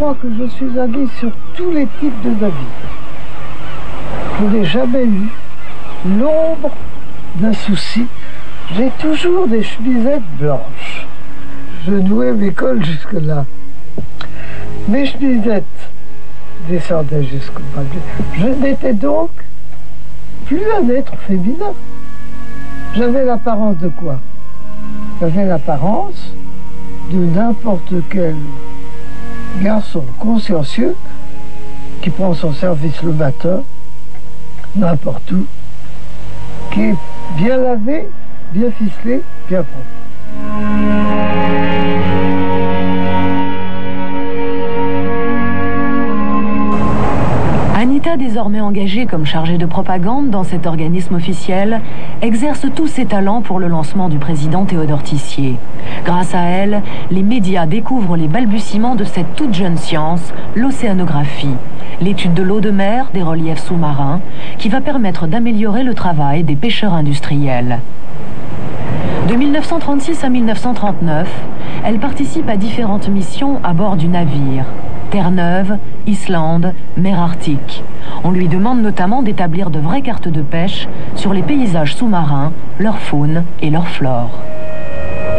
crois que je suis allé sur tous les types de navires. Je n'ai jamais eu l'ombre d'un souci. J'ai toujours des chemisettes blanches. Je nouais mes cols jusque-là. Mes chemisettes descendaient jusqu'au bas. Je n'étais donc plus un être féminin. J'avais l'apparence de quoi? J'avais l'apparence de n'importe quel garçon consciencieux qui prend son service le matin, n'importe où, qui est bien lavé, bien ficelé, bien propre. Anita, désormais engagée comme chargée de propagande dans cet organisme officiel, exerce tous ses talents pour le lancement du président Théodore Tissier. Grâce à elle, les médias découvrent les balbutiements de cette toute jeune science, l'océanographie, l'étude de l'eau de mer, des reliefs sous-marins, qui va permettre d'améliorer le travail des pêcheurs industriels. De 1936 à 1939, elle participe à différentes missions à bord du navire. Terre-Neuve, Islande, mer Arctique. On lui demande notamment d'établir de vraies cartes de pêche sur les paysages sous-marins, leur faune et leur flore.